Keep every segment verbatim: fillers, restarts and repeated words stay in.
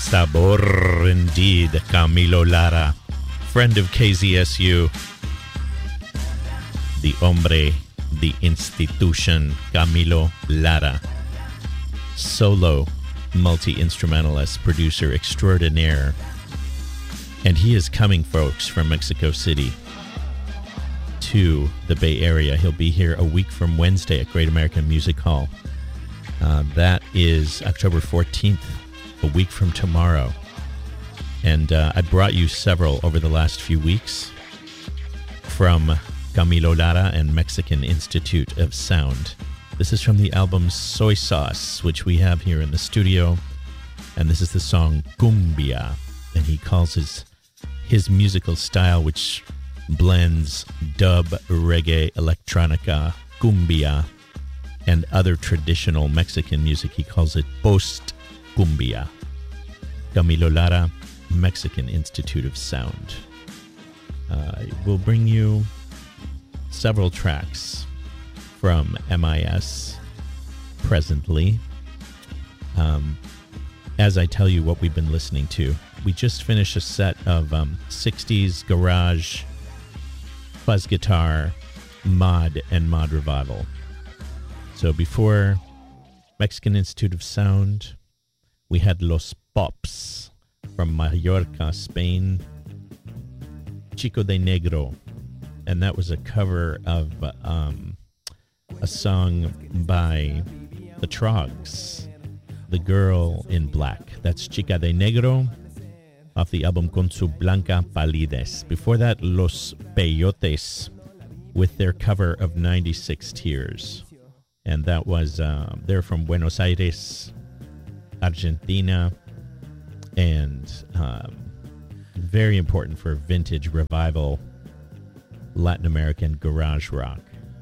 Sabor indeed, Camilo Lara, friend of K Z S U, the hombre, the institution, Camilo Lara, solo multi-instrumentalist, producer extraordinaire, and he is coming, folks, from Mexico City to the Bay Area. He'll be here a week from Wednesday at Great American Music Hall. Uh, that is October fourteenth. A week from tomorrow. And uh, I brought you several over the last few weeks from Camilo Lara and Mexican Institute of Sound. This is from the album Soy Sauce, which we have here in the studio. And this is the song Cumbia. And he calls his, his musical style, which blends dub, reggae, electronica, cumbia, and other traditional Mexican music. He calls it post-cumbia. Camilo Lara, Mexican Institute of Sound. Uh, we'll bring you several tracks from M I S presently. Um, as I tell you what we've been listening to, we just finished a set of um, sixties garage, fuzz guitar, mod, and mod revival. So before Mexican Institute of Sound, we had Los Pops from Mallorca, Spain, Chico de Negro, and that was a cover of um, a song by the Trogs, The Girl in Black. That's Chica de Negro off the album Con Su Blanca Palidez. Before that, Los Peyotes with their cover of ninety-six Tears, and that was uh, they're from Buenos Aires, Argentina, and um, very important for vintage revival Latin American garage rock.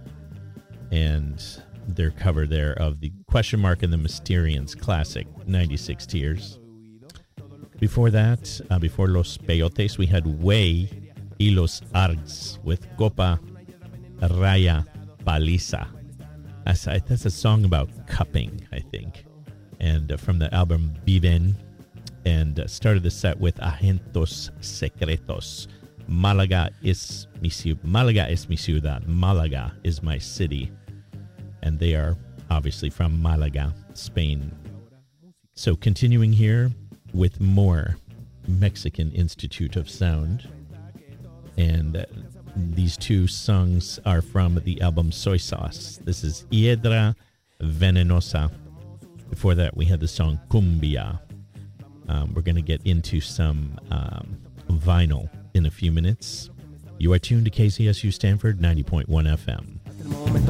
And their cover there of the Question Mark and the Mysterians classic ninety-six Tears. Before that, uh, before Los Peyotes, we had Way y Los Args with Copa Raya Paliza. That's, that's a song about cupping, I think. And uh, from the album Viven, and uh, started the set with Agentos Secretos. Malaga es mi ciudad. Malaga es mi ciudad. Malaga is my city. And they are obviously from Malaga, Spain. So continuing here with more Mexican Institute of Sound. And uh, these two songs are from the album Soy Sauce. This is Hiedra Venenosa. Before that, we had the song Cumbia. Um, we're going to get into some um, vinyl in a few minutes. You are tuned to K Z S U Stanford ninety point one F M.